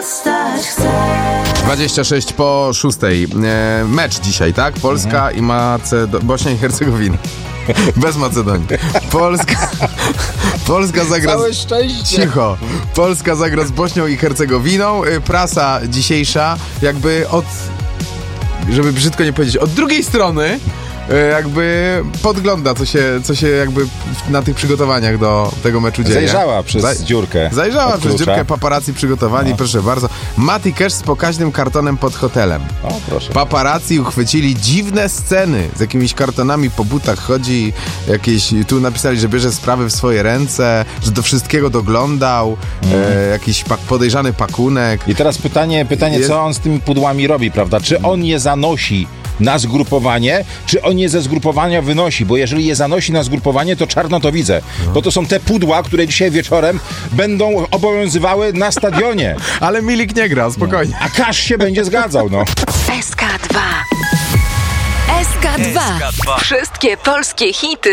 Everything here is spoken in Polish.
zostać chcę. 26 po 6. Mecz dzisiaj, tak? Polska i Bośnia i Hercegowina. Bez Macedonii. Polska zagra Całe szczęście. Cicho. Polska zagra z Bośnią i Hercegowiną. Prasa dzisiejsza jakby żeby brzydko nie powiedzieć, od drugiej strony jakby podgląda, co się jakby na tych przygotowaniach do tego meczu dzieje. Zajrzała przez dziurkę. Zajrzała przez dziurkę, paparazzi przygotowani, proszę bardzo. Mati Cash z pokaźnym kartonem pod hotelem. O, proszę. Paparazzi uchwycili dziwne sceny. Z jakimiś kartonami po butach chodzi, tu napisali, że bierze sprawy w swoje ręce, że do wszystkiego doglądał, jakiś podejrzany pakunek. I teraz pytanie, co on z tymi pudłami robi, prawda? Czy on je zanosi na zgrupowanie, czy on je ze zgrupowania wynosi? Bo jeżeli je zanosi na zgrupowanie, to czarno to widzę. Bo to są te pudła, które dzisiaj wieczorem będą obowiązywały na stadionie. Ale Milik nie gra, spokojnie. A Cash się będzie zgadzał, no. SK2. SK2. Wszystkie polskie hity